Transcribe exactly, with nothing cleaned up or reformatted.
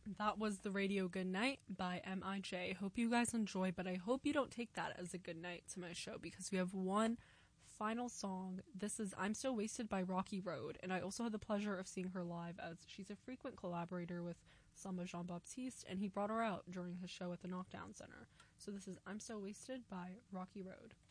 That was the Radio Good Night by M I J. Hope you guys enjoy, but I hope you don't take that as a good night to my show, because we have one final song. This is I'm So Wasted by Rocky Road, and I also had the pleasure of seeing her live, as she's a frequent collaborator with Samba Jean-Baptiste, and he brought her out during his show at the Knockdown Center. So this is I'm So Wasted by Rocky Road.